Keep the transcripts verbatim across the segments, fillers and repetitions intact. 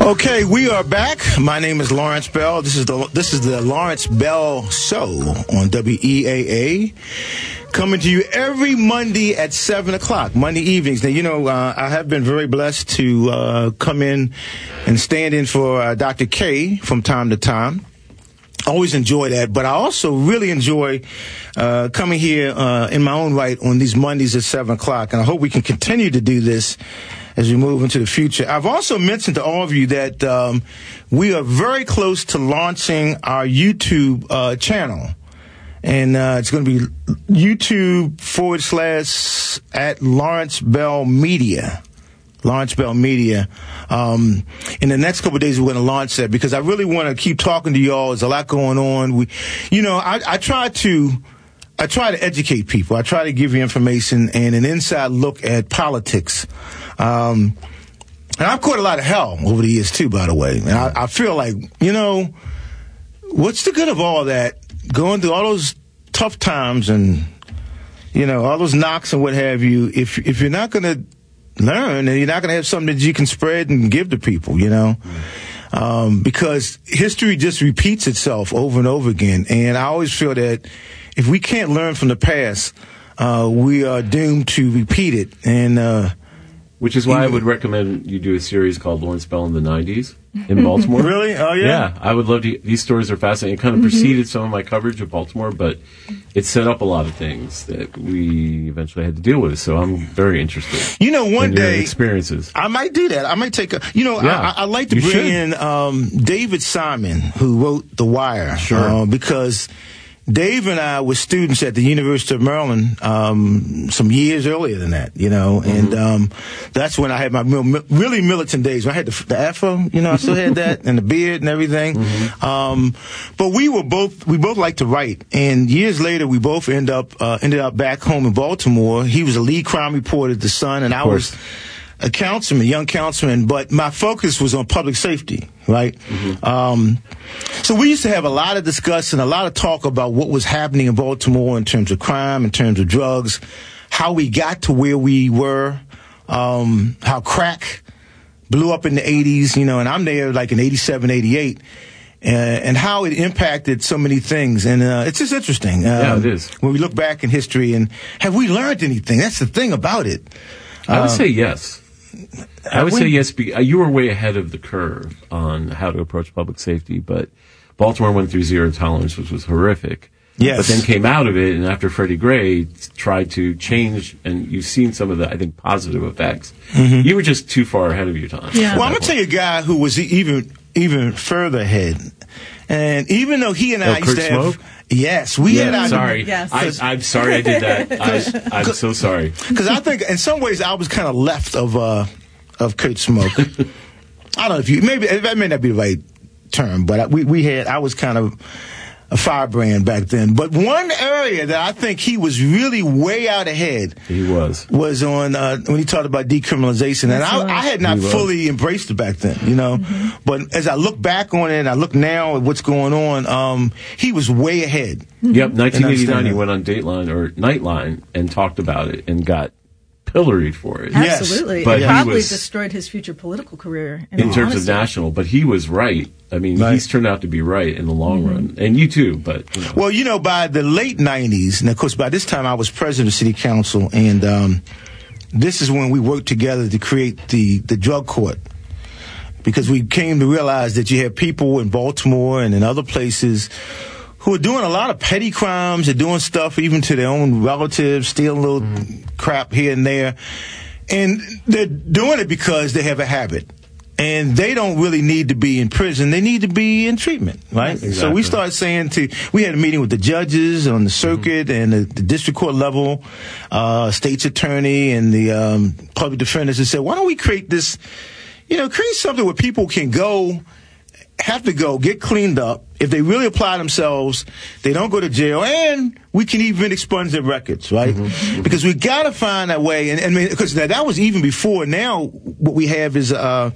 Okay, we are back. My name is Lawrence Bell. This is the this is the Lawrence Bell Show on W E A A, coming to you every Monday at seven o'clock, Monday evenings. Now, you know, uh, I have been very blessed to uh, come in and stand in for uh, Doctor K from time to time. I always enjoy that, but I also really enjoy uh, coming here uh, in my own right on these Mondays at seven o'clock, and I hope we can continue to do this as we move into the future. I've also mentioned to all of you that um, we are very close to launching our YouTube uh, channel. And uh, it's going to be YouTube forward slash at Lawrence Bell Media. Lawrence Bell Media. Um, in the next couple of days, we're going to launch that because I really want to keep talking to y'all. There's a lot going on. We, you know, I, I try to... I try to educate people. I try to give you information and an inside look at politics. Um, and I've caught a lot of hell over the years, too, by the way. And I, I feel like, you know, what's the good of all that? Going through all those tough times and, you know, all those knocks and what have you, if if you're not going to learn and you're not going to have something that you can spread and give to people, you know? Um, because history just repeats itself over and over again. And I always feel that if we can't learn from the past, uh, we are doomed to repeat it. And uh, which is why I would recommend you do a series called Lawrence Bell in the nineties in Baltimore. Really? Oh, yeah? Yeah, I would love to. These stories are fascinating. It kind of mm-hmm. preceded some of my coverage of Baltimore, but it set up a lot of things that we eventually had to deal with. So I'm very interested. You know, one in day your experiences. I might do that. I might take a. You know, yeah, I, I like to bring should. in um, David Simon, who wrote The Wire. Sure. Uh, because Dave and I were students at the University of Maryland um, some years earlier than that, you know, mm-hmm. and um, that's when I had my mil- really militant days. I had the, the afro, you know, I still had that, and the beard and everything. Mm-hmm. Um, but we were both, we both liked to write, and years later we both end up uh, ended up back home in Baltimore. He was a lead crime reporter at The Sun, and I was a councilman, young councilman, but my focus was on public safety, right? Mm-hmm. Um, so we used to have a lot of discussion, a lot of talk about what was happening in Baltimore in terms of crime, in terms of drugs, how we got to where we were, um, how crack blew up in the eighties, you know, and I'm there like in eighty-seven, eighty-eight, uh, and how it impacted so many things. And uh, it's just interesting. Um, yeah, it is. When we look back in history, and have we learned anything? That's the thing about it. I would uh, say yes. I would say yes. You were way ahead of the curve on how to approach public safety, but Baltimore went through zero tolerance, which was horrific. Yes. But then came out of it, and after Freddie Gray tried to change, and you've seen some of the, I think, positive effects. Mm-hmm. You were just too far ahead of your time. Yeah. Well, I'm going to tell you a guy who was even even further ahead. And even though he and I oh, used Kurt to have... Smoke? Yes, we yeah, had our... Sorry. Yes. I, I'm sorry I did that. I, I'm so sorry. Because I think, in some ways, I was kind of left of uh, of Kurt Smoke. I don't know if you... Maybe that may not be the right term, but we, we had... I was kind of a firebrand back then. But one area that I think he was really way out ahead... He was. ...was on... Uh, when he talked about decriminalization. And I, I had not fully embraced it back then, you know. Mm-hmm. But as I look back on it, and I look now at what's going on, um, he was way ahead. Mm-hmm. Yep, nineteen eighty-nine he went on Dateline, or Nightline, and talked about it, and got pilloried for it. Absolutely. Yes. But it probably was, destroyed his future political career. In, in terms honesty. of national, but he was right. I mean, right. he's turned out to be right in the long mm-hmm. run. And you too, but... You know. Well, you know, by the late nineties, and of course by this time I was president of City Council, and um, this is when we worked together to create the, the drug court. Because we came to realize that you have people in Baltimore and in other places who are doing a lot of petty crimes. They're doing stuff even to their own relatives, stealing a little mm. crap here and there. And they're doing it because they have a habit. And they don't really need to be in prison. They need to be in treatment, right? Exactly. So we started saying to, we had a meeting with the judges on the circuit mm-hmm. and the, the district court level, uh, state's attorney and the um, public defenders, and said, why don't we create this, you know, create something where people can go, have to go, get cleaned up. If they really apply themselves, they don't go to jail, and we can even expunge their records, right? Mm-hmm. Because we got to find that way. And I mean, because that, that was even before. Now, what we have is, uh,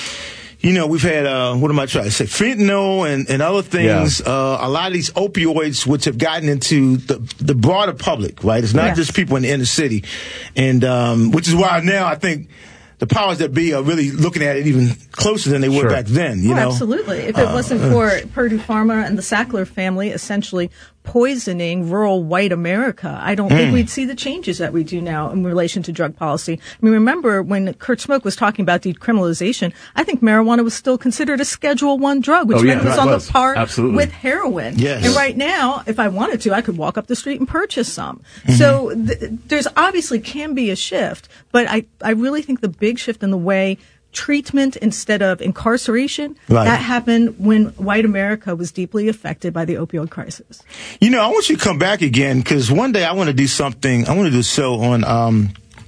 you know, we've had, uh, what am I trying to say? Fentanyl and, and other things. Yeah. Uh, a lot of these opioids, which have gotten into the, the broader public, right? It's not yes. just people in the inner city. And, um, which is why now I think the powers that be are really looking at it even closer than they were Sure. back then. You Oh, know, absolutely. If it wasn't for Purdue Pharma and the Sackler family essentially poisoning rural white America, I don't think we'd see the changes that we do now in relation to drug policy. I mean, remember when Kurt Smoke was talking about decriminalization, I think marijuana was still considered a Schedule One drug, which Oh, yeah, meant it was it on was. the par Absolutely. with heroin. Yes. And right now, if I wanted to, I could walk up the street and purchase some. So th- there's obviously can be a shift, but I, I really think the big shift in the way treatment instead of incarceration, Right. that happened when white America was deeply affected by the opioid crisis. You know, I want you to come back again because one day I want to do something. I want to do a show on um,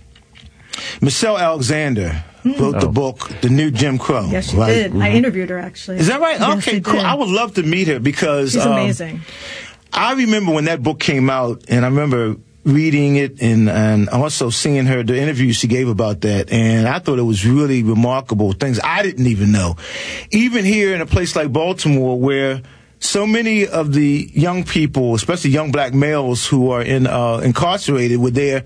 Michelle Alexander wrote the Oh. book, The New Jim Crow. Yes, she right? did. I interviewed her, actually. Is that right? Yes, okay, I cool. did. I would love to meet her because She's um, amazing. I remember when that book came out, and I remember reading it and, and also seeing her, the interview she gave about that, and I thought it was really remarkable, things I didn't even know. Even here in a place like Baltimore where so many of the young people, especially young black males who are in uh, incarcerated, were there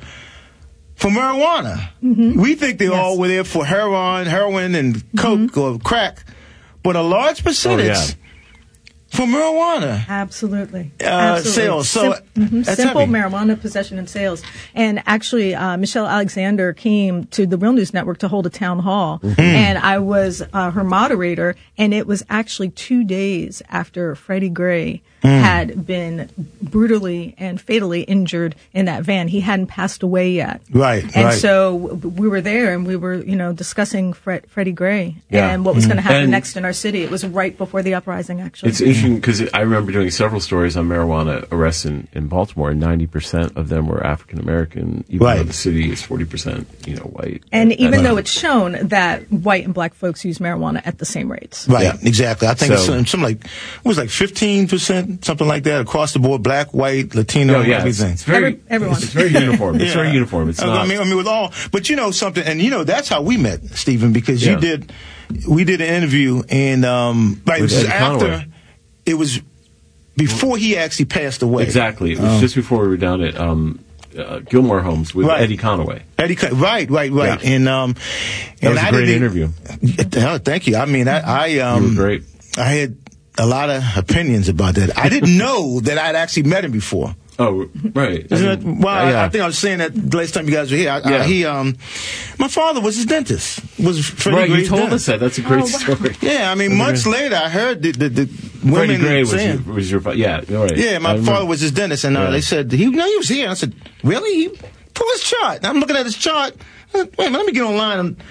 for marijuana. Mm-hmm. We think they Yes. all were there for heroin, heroin and coke Mm-hmm. or crack, but a large percentage Oh, yeah. for marijuana. Absolutely. Uh, Absolutely. sales. So, mhm, that's simple heavy. marijuana possession and sales. And actually, uh, Michelle Alexander came to the Real News Network to hold a town hall, Mm-hmm. and I was uh, her moderator. And it was actually two days after Freddie Gray Mm. had been brutally and fatally injured in that van. He hadn't passed away yet. Right, And right. so w- we were there, and we were, you know, discussing Fred, Freddie Gray Yeah. and what was going to happen And- next in our city. It was right before the uprising, actually. It's interesting because I remember doing several stories on marijuana arrests in, in Baltimore, and ninety percent of them were African American, even Right. though the city is forty percent, you know, white. And even That's- though it's shown that white and black folks use marijuana at the same rates. Right, Yeah. exactly. I think So- it's something, something like, it was like fifteen percent, something like that, across the board, black, white, Latino, No, yeah, it's, everything. it's very, Every- everyone. It's very uniform. It's Yeah. very uniform. It's I not. mean, I mean, with all, but you know something, and you know that's how we met, Stephen, because you Yeah. did, we did an interview, and um, right, With this is Eddie after, Conaway. it was before he actually passed away. Exactly. It was just before we were down at um, uh, Gilmore Homes with Right. Eddie Conaway. Eddie, Con- right, right, right, Yeah. and um, That and was a I great didn't- interview. Hell, thank you. I mean, I, I um, You were great. I had a lot of opinions about that. I didn't know that I'd actually met him before. Oh, right. Isn't it? Well, I- yeah. I think I was saying that the last time you guys were here. I, I, Yeah. he, um, my father was his dentist. Was Freddie Right, you Gray's told dentist. us that. That's a great Oh, wow. story. Yeah, I mean, months later, I heard the the, the Freddie women Gray was saying, your, was your fa- yeah, all right. "Yeah, my I remember. father was his dentist," and uh, Yeah. they said he no, he was here. I said, "Really? He pull his chart." And I'm looking at his chart. Wait a minute, let me get online. And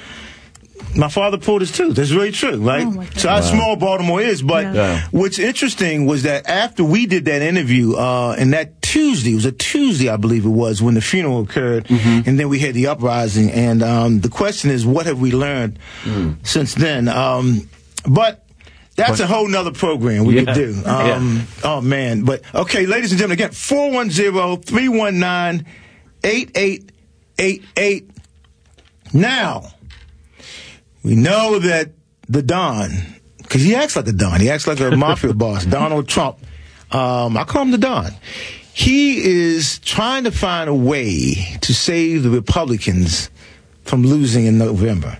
my father pulled his tooth. That's really true, right? Oh, my God. So how small Baltimore is. But Yeah. Yeah. what's interesting was that after we did that interview, uh, and that Tuesday, it was a Tuesday, I believe it was, when the funeral occurred, Mm-hmm. and then we had the uprising. And um, the question is, what have we learned Mm. since then? Um, but that's a whole nother program we Yeah. could do. Um, Oh, man. But, okay, ladies and gentlemen, again, four one zero, three one nine, eight eight eight eight. Now, we know that the Don, because he acts like a Don, he acts like a mafia boss, Donald Trump. Um, I call him the Don. He is trying to find a way to save the Republicans from losing in November.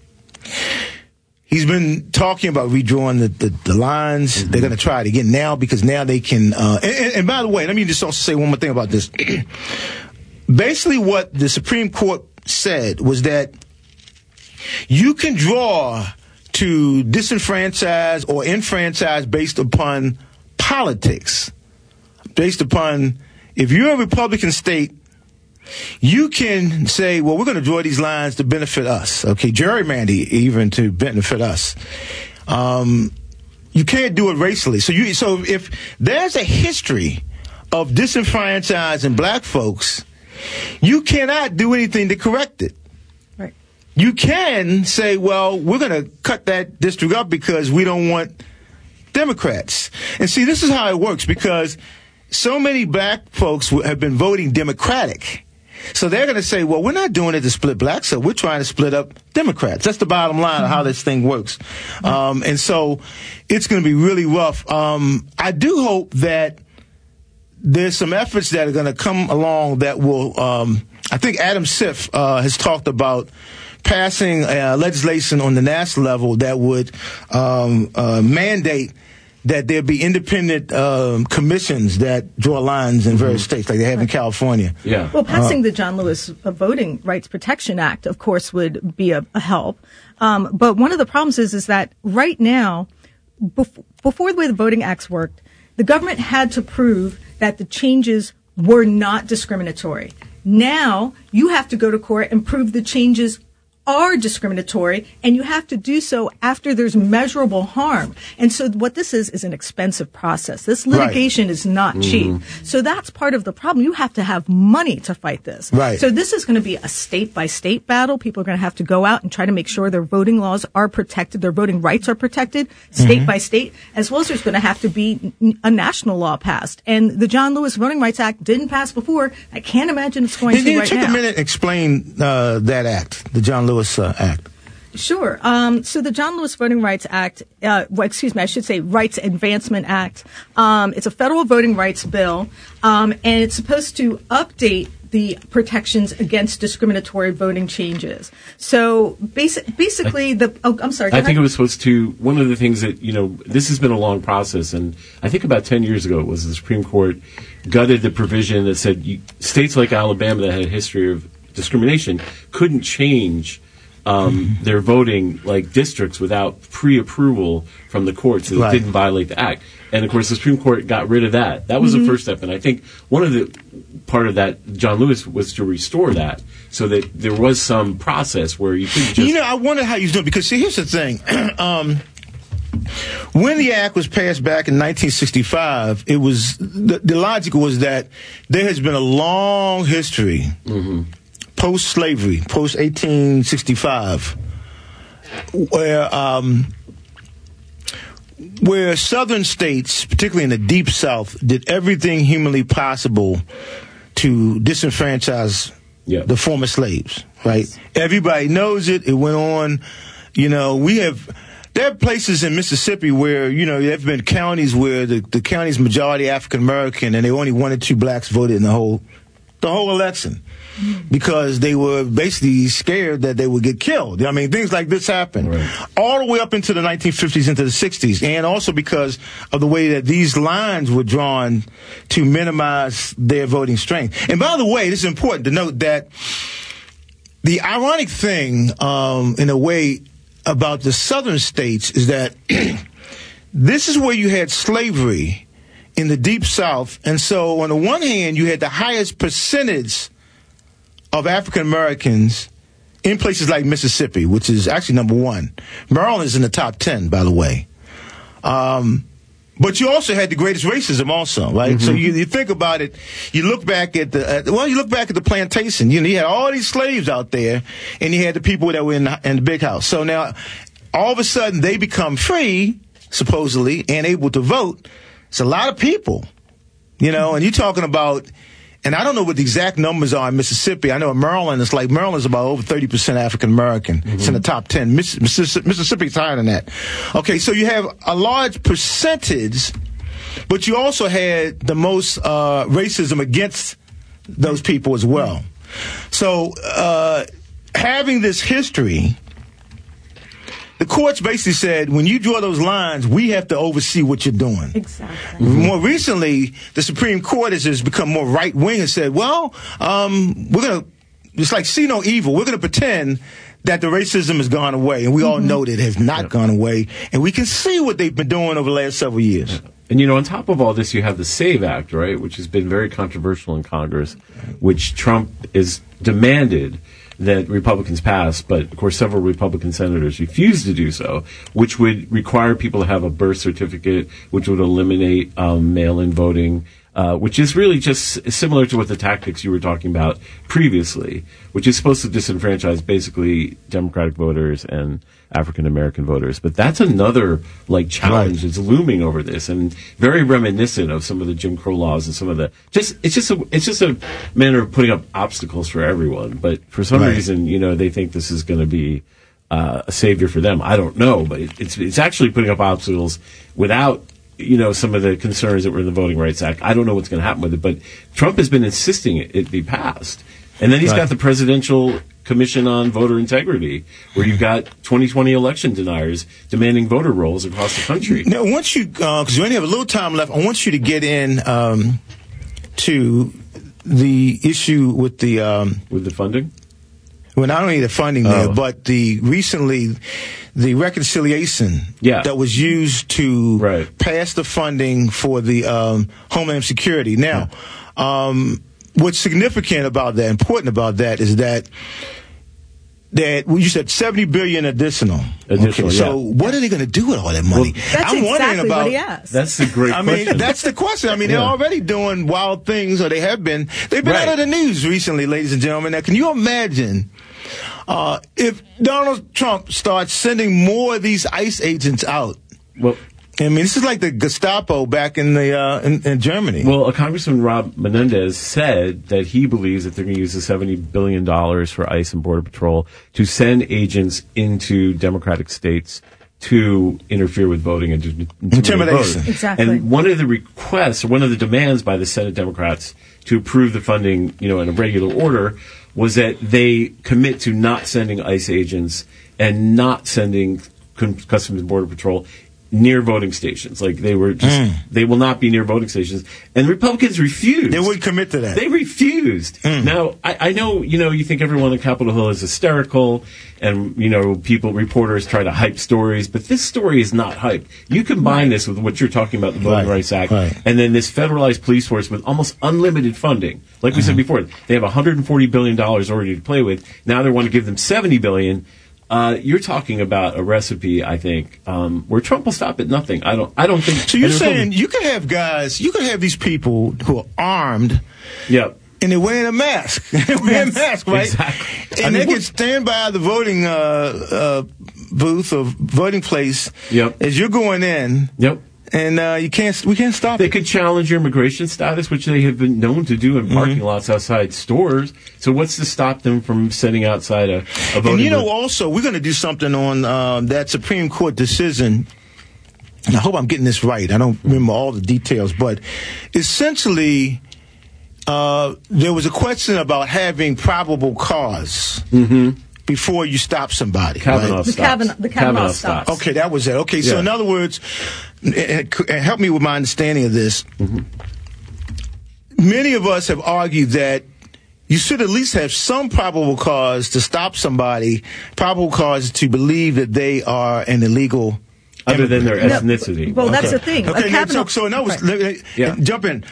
He's been talking about redrawing the, the, the lines. Mm-hmm. They're going to try it again now because now they can. Uh, and, and, and by the way, let me just also say one more thing about this. Basically, what the Supreme Court said was that you can draw to disenfranchise or enfranchise based upon politics, based upon if you're a Republican state, you can say, well, we're going to draw these lines to benefit us. Okay, gerrymander even to benefit us. Um, you can't do it racially. So you, so if there's a history of disenfranchising black folks, you cannot do anything to correct it. Right. You can say, well, we're going to cut that district up because we don't want Democrats. And see, this is how it works because so many black folks have been voting Democratic. So they're going to say, well, we're not doing it to split blacks, so we're trying to split up Democrats. That's the bottom line of how this thing works. Um, and so it's going to be really rough. Um, I do hope that there's some efforts that are going to come along that will, um, I think Adam Schiff uh, has talked about passing uh, legislation on the national level that would um, uh, mandate that there be independent um, commissions that draw lines in various mm-hmm. states, like they have in California. Yeah. Well, passing uh, the John Lewis Voting Rights Protection Act, of course, would be a, a help. Um, but one of the problems is, is that right now, bef- before the way the Voting Acts worked, the government had to prove that the changes were not discriminatory. Now, you have to go to court and prove the changes are discriminatory, and you have to do so after there's measurable harm. And so what this is is an expensive process. This litigation right. is not mm-hmm. cheap. So that's part of the problem. You have to have money to fight this. Right. So this is going to be a state-by-state battle. People are going to have to go out and try to make sure their voting laws are protected, their voting rights are protected, state mm-hmm. by state, as well as there's going to have to be a national law passed. And the John Lewis Voting Rights Act didn't pass before. I can't imagine it's going Did, to you right take now. a minute and explain uh, that act, the John Lewis uh, Act. Sure. Um, so the John Lewis Voting Rights Act, uh, well, excuse me, I should say Rights Advancement Act. Um, it's a federal voting rights bill, um, and it's supposed to update the protections against discriminatory voting changes. So basi- basically, the oh, I'm sorry. I think it was supposed to. One of the things that you know, this has been a long process, and I think about ten years ago it was the Supreme Court gutted the provision that said you, states like Alabama that had a history of discrimination couldn't change um, their voting like districts without pre-approval from the courts, so right. it didn't violate the act. And of course, the Supreme Court got rid of that. That was mm-hmm. the first step, and I think one of the part of that John Lewis was to restore that, so that there was some process where you couldn't just. You know, I wonder how you do it because see, here's the thing. um, When the act was passed back in nineteen sixty-five, it was the, the logic was that there has been a long history. Mm-hmm. Post-slavery, post-eighteen sixty-five, where um, where southern states, particularly in the Deep South, did everything humanly possible to disenfranchise yeah. the former slaves, right? Yes. Everybody knows it. It went on. You know, we have... There are places in Mississippi where, you know, there have been counties where the, the county's majority African-American and they only one or two blacks voted in the whole the whole election. Because they were basically scared that they would get killed. I mean, things like this happened right. all the way up into the nineteen fifties, into the sixties, and also because of the way that these lines were drawn to minimize their voting strength. And by the way, this is important to note that the ironic thing, um, in a way, about the southern states is that this is where you had slavery in the Deep South, and so on the one hand, you had the highest percentage of African Americans in places like Mississippi, which is actually number one. Maryland is in the top ten, by the way. Um, but you also had the greatest racism also, right? Mm-hmm. So you, you think about it, you look back at the, at, well, you look back at the plantation. You know, you had all these slaves out there, and you had the people that were in the, in the big house. So now, all of a sudden, they become free, supposedly, and able to vote. It's a lot of people, you know, and you're talking about, and I don't know what the exact numbers are in Mississippi. I know in Maryland, it's like Maryland's about over thirty percent African American. Mm-hmm. It's in the top ten. Miss, Mississippi, Mississippi's higher than that. Okay, so you have a large percentage, but you also had the most uh, racism against those people as well. So uh, having this history, the courts basically said, when you draw those lines, we have to oversee what you're doing. Exactly. Mm-hmm. More recently, the Supreme Court has just become more right-wing and said, well, um, we're going to, it's like see no evil. We're going to pretend that the racism has gone away. And we mm-hmm. all know that it has not yep. gone away. And we can see what they've been doing over the last several years. And, you know, on top of all this, you have the SAVE Act, right, which has been very controversial in Congress, which Trump is demanded that Republicans pass, but of course several Republican senators refused to do so, which would require people to have a birth certificate, which would eliminate um, mail-in voting, uh, which is really just similar to what the tactics you were talking about previously, which is supposed to disenfranchise basically Democratic voters and African American voters. But that's another like challenge right. that's looming over this, and very reminiscent of some of the Jim Crow laws and some of the just it's just a it's just a manner of putting up obstacles for everyone. But for some right. reason, you know, they think this is going to be uh, a savior for them. I don't know, but it, it's it's actually putting up obstacles without, you know, some of the concerns that were in the Voting Rights Act. I don't know what's going to happen with it, but Trump has been insisting it, it be passed. And then he's right. got the presidential Commission on Voter Integrity, where you've got twenty twenty election deniers demanding voter rolls across the country. Now, once you, because uh, we only have a little time left, I want you to get in um, to the issue with the um, with the funding. Well, not only the funding oh. there, but the recently the reconciliation yeah. that was used to right. pass the funding for the um, Homeland Security. Now, yeah. um, what's significant about that, important about that, is that that well, you said seventy billion additional. Additional, okay, yeah. So what are they going to do with all that money? Well, that's I'm exactly wondering about. What he asked. That's the great I question. mean, that's the question. I mean, yeah. they're already doing wild things, or they have been. They've been right. out of the news recently, ladies and gentlemen. Now, can you imagine? Uh, if Donald Trump starts sending more of these ICE agents out, well, I mean, this is like the Gestapo back in the uh, in, in Germany. Well, uh, Congressman Rob Menendez said that he believes that they're going to use the seventy billion dollars for ICE and Border Patrol to send agents into Democratic states to interfere with voting and to intimidation. Exactly. And one of the requests, or one of the demands by the Senate Democrats to approve the funding, you know, in a regular order, was that they commit to not sending ICE agents and not sending Customs and Border Patrol near voting stations. Like, they were just, mm. they will not be near voting stations. And the Republicans refused. They wouldn't commit to that. They refused. Mm. Now, I, I know, you know, you think everyone on Capitol Hill is hysterical, and, you know, people, reporters try to hype stories, but this story is not hyped. You combine right. this with what you're talking about, the Voting right. Rights Act, right. and then this federalized police force with almost unlimited funding. Like we mm-hmm. said before, they have one hundred forty billion dollars already to play with. Now they want to give them seventy billion dollars. Uh, you're talking about a recipe, I think, um, where Trump will stop at nothing. I don't. I don't think. So you're saying you could have guys, you could have these people who are armed, yep, and they're wearing a mask, they're wearing a mask, right? Exactly. And I mean, they can stand by the voting uh, uh, booth or voting place, yep, as you're going in, yep. And uh, you can't. We can't stop. They it. could challenge your immigration status, which they have been known to do in parking mm-hmm. lots outside stores. So what's to stop them from sitting outside a, a voting And you know, booth? also, we're going to do something on uh, that Supreme Court decision. And I hope I'm getting this right. I don't remember all the details, but essentially, uh, there was a question about having probable cause. Mm-hmm. Before you stop somebody. Kavanaugh right? The Kavanaugh, the Kavanaugh stops. Okay, that was it. Okay, so yeah. in other words, and, and help me with my understanding of this. Mm-hmm. Many of us have argued that you should at least have some probable cause to stop somebody, probable cause to believe that they are an illegal Other than their no, ethnicity. Well, okay. that's the thing. Okay, Kavanaugh, so, so in other words, right. yeah. jump in.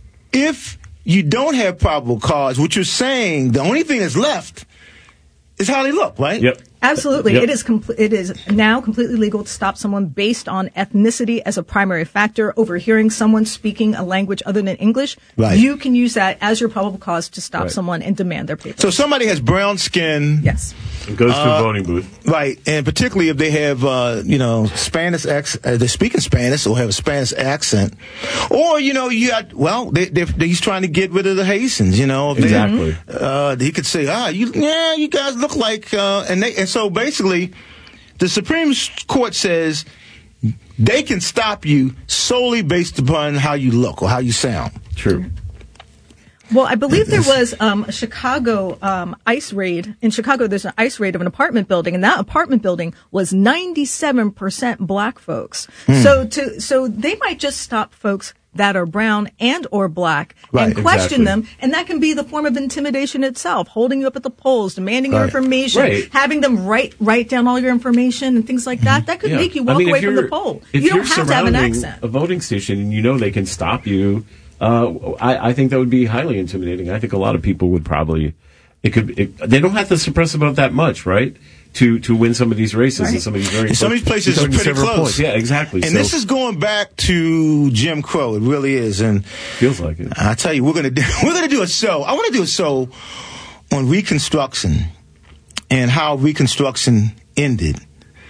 If you don't have probable cause, what you're saying, the only thing that's left is how they look, right? Yep. Absolutely. Yep. It is com- it is now completely legal to stop someone based on ethnicity as a primary factor. Overhearing someone speaking a language other than English, right. you can use that as your probable cause to stop right. someone and demand their papers. So somebody has brown skin. Yes. It goes to uh, a voting booth. Right, and particularly if they have, uh, you know, Spanish, ac- uh, they're speaking Spanish or have a Spanish accent. Or, you know, you got, well, they, they, he's trying to get rid of the Haitians, you know. If exactly. They, uh, he could say, ah, you, yeah, you guys look like, uh, and they, and so basically, the Supreme Court says they can stop you solely based upon how you look or how you sound. True. Well, I believe there was um, a Chicago um, ICE raid. In Chicago, there's an ICE raid of an apartment building, and that apartment building was ninety-seven percent black folks. Mm. So to so they might just stop folks that are brown and or black right, and question exactly. them, and that can be the form of intimidation itself, holding you up at the polls, demanding right. your information, right. having them write write down all your information and things like that. That could yeah. make you walk I mean, away from the poll. If You don't you're have to have an surrounding accent. a voting station and you know they can stop you, uh, I, I think that would be highly intimidating. I think a lot of people would probably. It could. It, they don't have to suppress the vote that much, right? To to win some of these races right. and some of these very. And some of these places are pretty close. Points. Yeah, exactly. And so, this is going back to Jim Crow. It really is. And feels like it. I tell you, we're gonna do we're gonna do a show. I want to do a show on Reconstruction and how Reconstruction ended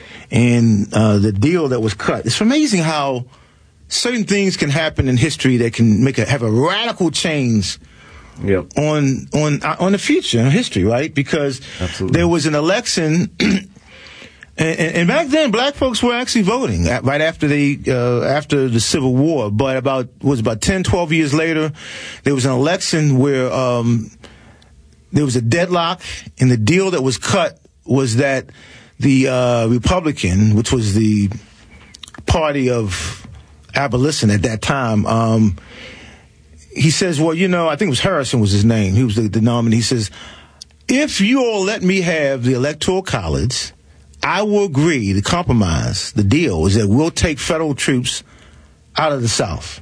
and uh, the deal that was cut. It's amazing how certain things can happen in history that can make a, have a radical change. Yep. On on uh, on the future in history, right? Because Absolutely. there was an election, and, and back then black folks were actually voting right after the uh, after the Civil War. But about was about ten, twelve years later, there was an election where um, there was a deadlock, and the deal that was cut was that the uh, Republican, which was the party of abolition at that time, um, he says, well, you know, I think it was Harrison was his name. He was the, the nominee. He says, if you all let me have the Electoral College, I will agree, the compromise, the deal is that we'll take federal troops out of the South.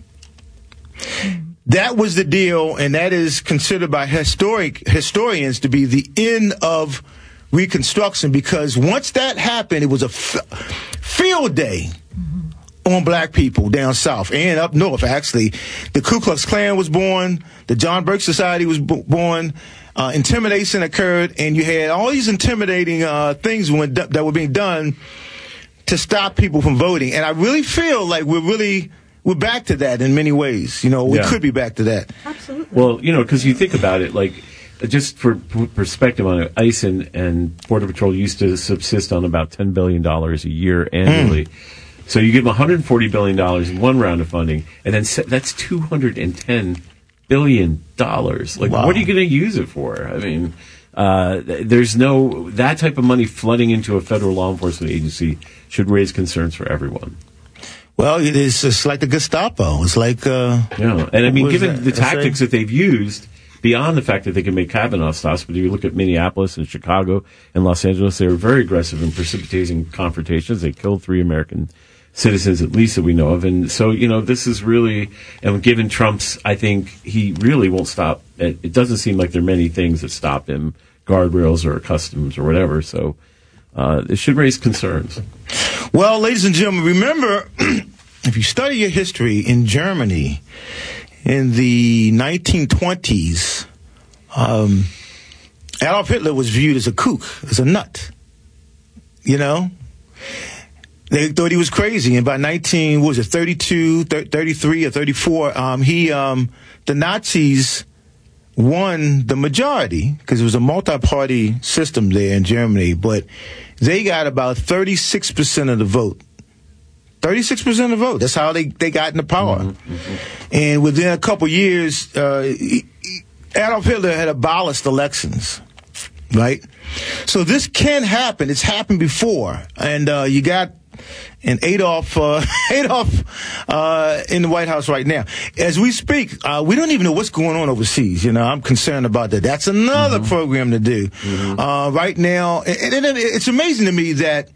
That was the deal, and that is considered by historic historians to be the end of Reconstruction, because once that happened, it was a f- field day mm-hmm. on black people down south and up north, actually. The Ku Klux Klan was born. The John Birch Society was b- born. Uh, intimidation occurred, and you had all these intimidating uh, things when, that were being done to stop people from voting. And I really feel like we're really... We're back to that in many ways. You know, we yeah. could be back to that. Absolutely. Well, you know, because you think about it, like, just for p- perspective on it, ICE and, and Border Patrol used to subsist on about ten billion dollars a year annually. Mm. So you give them one hundred forty billion dollars in one round of funding, and then se- that's two hundred ten billion dollars. Like, wow. What are you going to use it for? I mean, uh, there's no, that type of money flooding into a federal law enforcement agency should raise concerns for everyone. Well, it is just like the Gestapo. It's like, uh... Yeah, and I mean, given that? the tactics that they've used, beyond the fact that they can make Kavanaugh stops, but if you look at Minneapolis and Chicago and Los Angeles, they were very aggressive in precipitating confrontations. They killed three American citizens, at least, that we know of. And so, you know, this is really... And given Trump's, I think he really won't stop. It, it doesn't seem like there are many things that stop him, guardrails or customs or whatever, so... Uh, it should raise concerns. Well, ladies and gentlemen, remember, if you study your history in Germany in the nineteen twenties, um, Adolf Hitler was viewed as a kook, as a nut. You know? They thought he was crazy. And by nineteen, what was it, thirty-two, thirty-three or thirty-four, um, he, um, the Nazis won the majority because it was a multi-party system there in Germany, but they got about thirty-six percent of the vote. thirty-six percent of the vote. That's how they, they got into power. Mm-hmm, mm-hmm. And within a couple years, uh, Adolf Hitler had abolished elections, right? So this can happen. It's happened before. And uh, you got and Adolf uh, Adolf uh, in the White House right now. As we speak, uh, we don't even know what's going on overseas. You know, I'm concerned about that. That's another mm-hmm. program to do. Mm-hmm. Uh, right now, and, and it's amazing to me that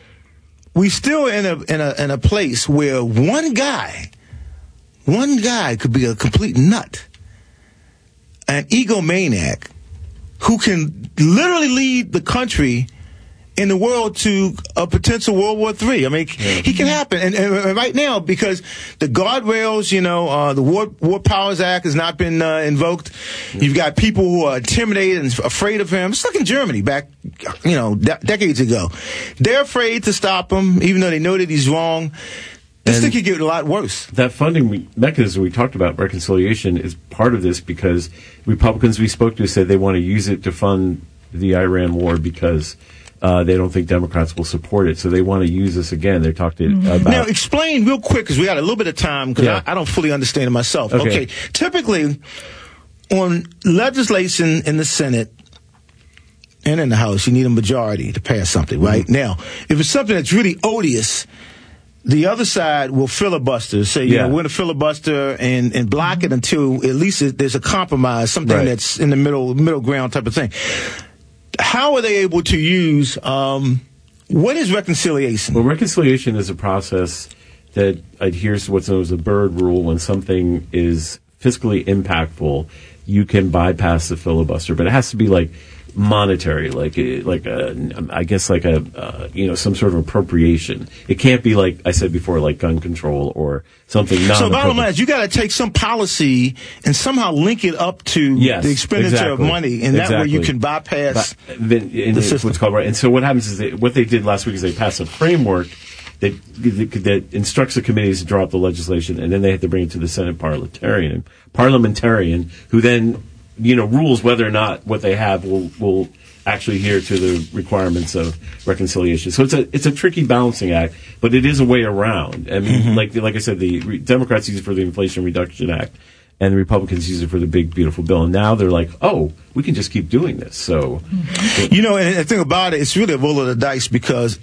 we still in a in a in a place where one guy, one guy could be a complete nut, an egomaniac, who can literally lead the country in the world to a potential World War Three. I mean, yeah. he can happen. And, and right now, because the guardrails, you know, uh, the War, War Powers Act has not been uh, invoked. Yeah. You've got people who are intimidated and afraid of him. It's like in Germany back, you know, de- decades ago. They're afraid to stop him, even though they know that he's wrong. This and thing could get a lot worse. That funding we, mechanism we talked about, reconciliation, is part of this because Republicans we spoke to said they want to use it to fund the Iran war because Uh, they don't think Democrats will support it, so they want to use this again. They talked mm-hmm. about... Now, explain real quick, because we got a little bit of time, because yeah. I, I don't fully understand it myself. Okay. okay. Typically, on legislation in the Senate and in the House, you need a majority to pass something, right? Mm-hmm. Now, if it's something that's really odious, the other side will filibuster, say, you yeah. know, we're going to filibuster and, and block it until at least there's a compromise, something right. that's in the middle, middle ground type of thing. How are they able to use, um, what is reconciliation? Well, reconciliation is a process that adheres to what's known as the Byrd Rule. When something is fiscally impactful, you can bypass the filibuster, but it has to be like monetary, like like a, I guess like a uh, you know some sort of appropriation. It can't be like I said before, like gun control or something. So bottom line is you got to take some policy and somehow link it up to yes, the expenditure exactly. of money, and exactly. that way you can bypass but, then, the system. What's called right. And so what happens is they, what they did last week is they passed a framework that that instructs the committees to draw up the legislation, and then they have to bring it to the Senate parliamentarian, parliamentarian, who then you know, rules whether or not what they have will will actually adhere to the requirements of reconciliation. So it's a it's a tricky balancing act, but it is a way around. I mean, mm-hmm. like like I said, the re- Democrats use it for the Inflation Reduction Act, and the Republicans used it for the big, beautiful bill. And now they're like, oh, we can just keep doing this. So, mm-hmm. you know, and the thing about it, it's really a roll of the dice because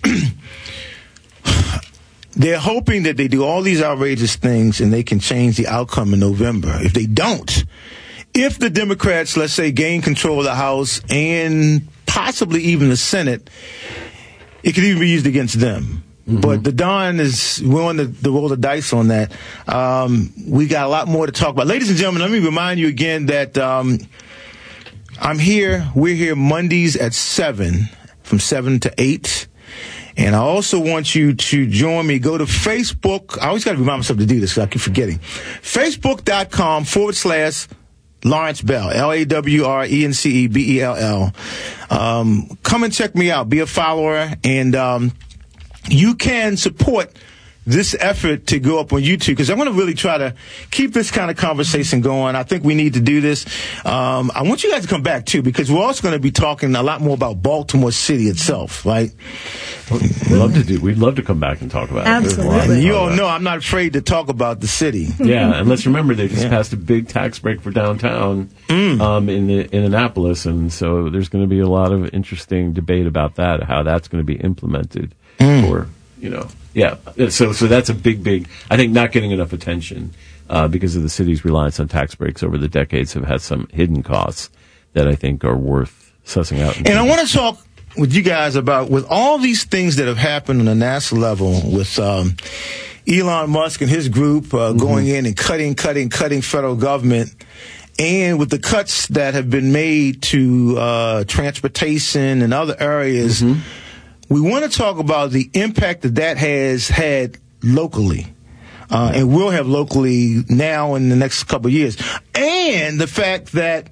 they're hoping that they do all these outrageous things and they can change the outcome in November. If they don't, if the Democrats, let's say, gain control of the House and possibly even the Senate, it could even be used against them. Mm-hmm. But the Don is willing to, to roll the dice on that. Um, we got a lot more to talk about. Ladies and gentlemen, let me remind you again that um, I'm here. We're here Mondays at seven, from seven to eight. And I also want you to join me. Go to Facebook. I always got to remind myself to do this because I keep forgetting. Facebook.com forward slash Lawrence Bell, L A W R E N C E B E L L. Um, come and check me out. Be a follower. And um, you can support this effort to go up on YouTube because I'm going to really try to keep this kind of conversation going. I think we need to do this. Um, I want you guys to come back, too, because we're also going to be talking a lot more about Baltimore City itself, right? We'd love to do. We'd love to come back and talk about Absolutely. it. Absolutely. You all know I'm not afraid to talk about the city. Yeah, and let's remember they just Yeah. passed a big tax break for downtown Mm. um, in the, in Annapolis, and so there's going to be a lot of interesting debate about that, how that's going to be implemented. Mm. Or you know, yeah. So so that's a big, big. I think not getting enough attention uh, because of the city's reliance on tax breaks over the decades have had some hidden costs that I think are worth sussing out. And I want to talk with you guys about, with all these things that have happened on a national level with um, Elon Musk and his group uh, mm-hmm. going in and cutting, cutting, cutting federal government, and with the cuts that have been made to uh, transportation and other areas, mm-hmm. we want to talk about the impact that that has had locally. Uh, and will have locally now in the next couple of years. And the fact that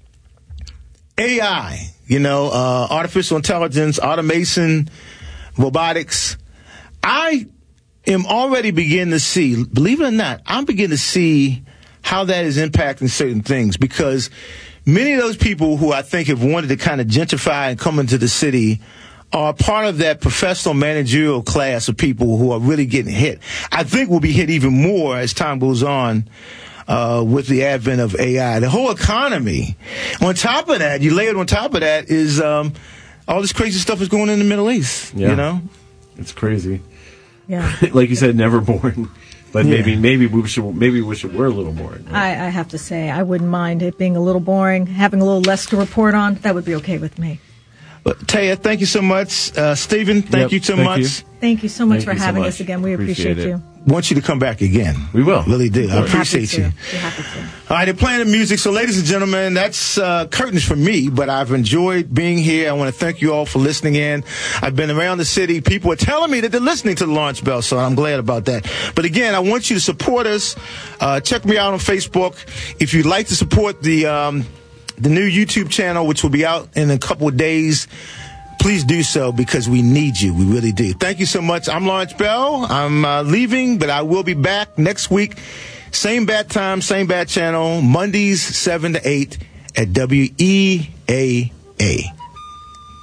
A I, you know, uh, artificial intelligence, automation, robotics, I am already beginning to see, believe it or not, I'm beginning to see how that is impacting certain things, because many of those people who I think have wanted to kind of gentrify and come into the city are part of that professional managerial class of people who are really getting hit. I think will be hit even more as time goes on uh, with the advent of A I. The whole economy. On top of that, you lay it on top of that is um, all this crazy stuff is going on in the Middle East. Yeah. You know? It's crazy. Yeah. Like you said, never born. But Yeah. maybe maybe we should maybe we wish it were a little boring. Right? I, I have to say, I wouldn't mind it being a little boring, having a little less to report on. That would be okay with me. But Taya, thank you so much. Uh, Stephen, thank Yep, you so thank much. you. Thank you so much Thank for you so having much. us again. We Appreciate appreciate, it. you. Want you to come back again. We will. Really do. I We're appreciate happy you. to. We're happy to. All right, they're playing the music. So, ladies and gentlemen, that's uh, curtains for me, but I've enjoyed being here. I want to thank you all for listening in. I've been around the city. People are telling me that they're listening to the Lawrence Bell, so I'm glad about that. But again, I want you to support us. Uh, check me out on Facebook. If you'd like to support the um, the new YouTube channel, which will be out in a couple of days, please do so, because we need you. We really do. Thank you so much. I'm Lawrence Bell. I'm uh, leaving, but I will be back next week. Same bat time, same bat channel, Mondays, seven to eight at W E A A.